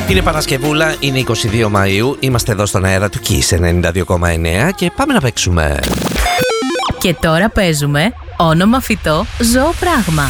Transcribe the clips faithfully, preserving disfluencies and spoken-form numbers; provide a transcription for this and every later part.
Είναι Παρασκευούλα, είναι είκοσι δύο Μαΐου. Είμαστε εδώ στον αέρα του Kiss ενενήντα δύο κόμμα εννέα και πάμε να παίξουμε. Και τώρα παίζουμε όνομα φυτό, ζώο πράγμα.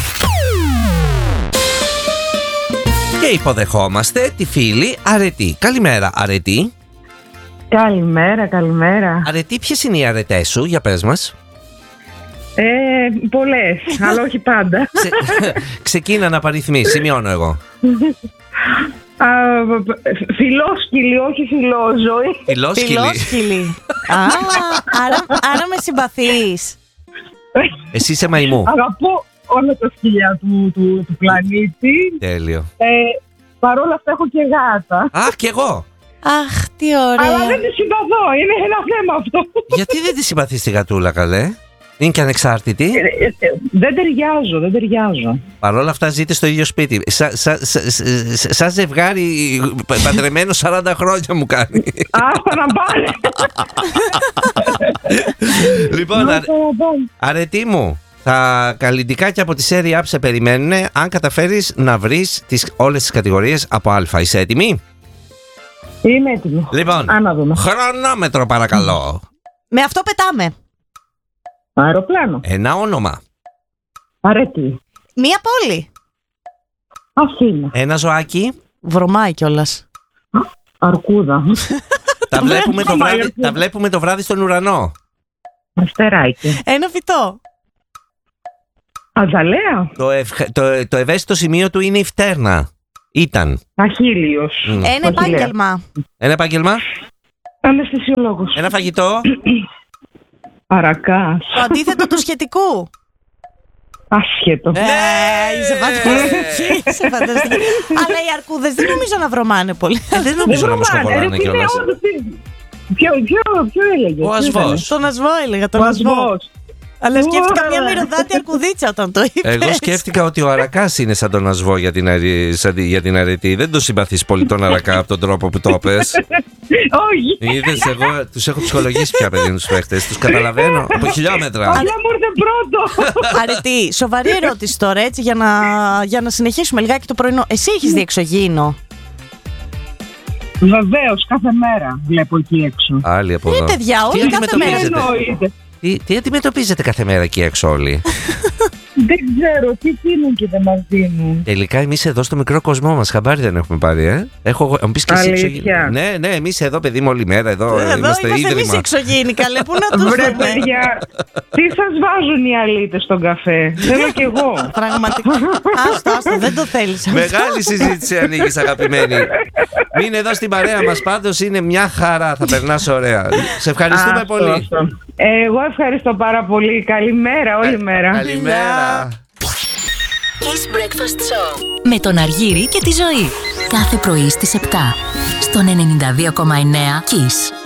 Και υποδεχόμαστε τη φίλη Αρετή. Καλημέρα, Αρετή. Σημερα, καλημέρα. Αρετή, ποιες είναι οι αρετές σου, για πες μας. Ε, πολλές, αλλά όχι πάντα. Ξε... Ξεκίνα να παριθμίσεις, σημειώνω εγώ. Α, φιλόσκυλη, όχι φιλόζωη. Φιλόσκυλη. Φιλόσκυλη. Α, άρα, άρα με συμπαθείς. Εσύ είσαι μαϊμού. Αγαπώ όλα τα σκυλιά του, του, του πλανήτη. Τέλειο. Ε, Παρ' όλα αυτά έχω και γάτα. Αχ, κι εγώ. Αχ, τι ωραία. Αλλά δεν τη συμπαθώ, είναι ένα θέμα αυτό. Γιατί δεν τη συμπαθείς τη γατούλα, καλέ? Είναι και ανεξάρτητη. Ε, ε, ε, δεν ταιριάζω, δεν ταιριάζω. Παρ' όλα αυτά ζείτε στο ίδιο σπίτι. Σαν σα, σα, σα, σα ζευγάρι παντρεμένο σαράντα χρόνια μου κάνει. Άστα να πάνε. Λοιπόν, α, Αρετή μου, τα καλλιτικά από τη Serie Up σε περιμένουν αν καταφέρεις να βρεις τις, όλες τις κατηγορίες από Α. Είσαι έτοιμη? Είμαι έτοιμη. Λοιπόν, χρονόμετρο παρακαλώ. Με αυτό πετάμε. Αεροπλάνο. Ένα όνομα. Αρετή. Μία πόλη. Αθήνα. Ένα ζωάκι. Βρωμάει κιόλας. Αρκούδα. τα, βλέπουμε το βράδυ, τα βλέπουμε το βράδυ στον ουρανό. Αστεράκι. Ένα φυτό. Αζαλέα. Το, ευχ, το, το ευαίσθητο σημείο του είναι η φτέρνα. Ήταν. Αχίλιος. Mm. Ένα επάγγελμα. Ένα επάγγελμα. Αναισθησιολόγος. Ένα φαγητό. Αρακάς. Το αντίθετο του σχετικού. Άσχετο. Ε, είσαι φανταστική. Είσαι φανταστική. Αλλά οι αρκούδες δεν νομίζω να βρωμάνε πολύ. Ε, δεν νομίζω να μας κοβολάνε κιόλας. Ποιο, ποιο, ποιο έλεγε? Ο ασβός. Τον ασβό έλεγα, τον Ο ασβό. ασβός. Αλλά σκέφτηκα μια μυρωδάτη αρκουδίτσα όταν το είπες. Εγώ σκέφτηκα ότι ο αρακάς είναι σαν τον ασβό για την, αρι... για την αρετή. Δεν το συμπαθείς πολύ τον αρακά από τον τρόπο που το πες. Όχι. Είδες, εγώ τους έχω ψυχολογήσει πια, παιδί μου, τους παίχτες. Τους καταλαβαίνω από χιλιόμετρα. Αλλά μου ήρθε πρώτο. Αρετή, σοβαρή ερώτηση τώρα, έτσι, για να, για να συνεχίσουμε λιγάκι το πρωινό. Εσύ έχεις δει εξωγήινο? Βεβαίως, κάθε μέρα βλέπω εκεί έξω. Άλλοι από Ναι, εδώ. παιδιά, Τι όλοι κάθε μέρα. αντιμετωπίζετε? Τι, τι αντιμετωπίζετε κάθε μέρα εκεί έξω όλοι? Δεν ξέρω, τι δίνουν και δεν μας δίνουν. Τελικά εμείς εδώ στο μικρό κοσμό μας χαμπάρι δεν έχουμε πάρει, ε. Έχω, μου πεις και εσύ εξωγήινο. Ναι, ναι, εμείς εδώ, παιδί μου, όλη μέρα εδώ, Εδώ είμαστε είμαστε εμείς ίδρυμα. εξωγήινοι, καλέ, πού να τους Βρε δούμε. παιδιά, τι σας βάζουν οι αλήτες στον καφέ? Θέλω κι εγώ. Πραγματικά. Άστο, άστο, δεν το θέλεις. Μεγάλη συζήτηση ανοίγεις, αγαπημένη. Μείνε εδώ στην παρέα μας, πάντως είναι μια χαρά, θα περνάς ωραία. Σε ευχαριστούμε Αυτό, πολύ. αυτό. Εγώ ευχαριστώ πάρα πολύ. Καλημέρα, όλη μέρα. Καλημέρα. Kiss Breakfast Show με τον Αργύρη και τη Ζωή. Κάθε πρωί στις επτά στον ενενήντα δύο κόμμα εννέα Kiss.